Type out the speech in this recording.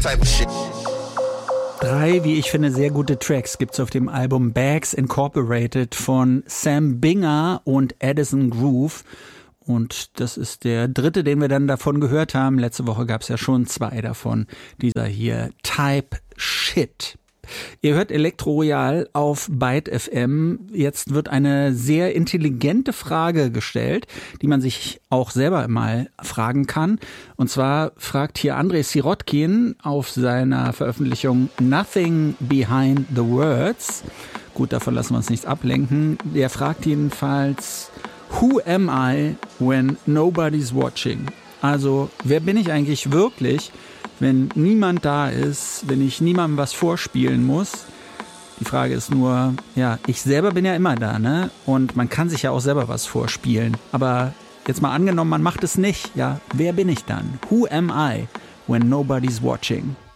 type of shit. 3, wie ich finde, sehr gute Tracks gibt's auf dem Album Bags Incorporated von Sam Binger und Addison Groove. Und das ist der 3., den wir dann davon gehört haben. Letzte Woche gab's ja schon 2 davon. Dieser hier, Type Shit. Ihr hört Elektro Royal auf Byte FM. Jetzt wird eine sehr intelligente Frage gestellt, die man sich auch selber mal fragen kann. Und zwar fragt hier Andrei Sirotkin auf seiner Veröffentlichung Nothing Behind the Words. Gut, davon lassen wir uns nichts ablenken. Der fragt jedenfalls, Who am I when nobody's watching? Also, wer bin ich eigentlich wirklich, wenn niemand da ist, wenn ich niemandem was vorspielen muss? Die Frage ist nur, ja, ich selber bin ja immer da, ne? Und man kann sich ja auch selber was vorspielen. Aber jetzt mal angenommen, man macht es nicht, ja, wer bin ich dann? Who am I when nobody's watching?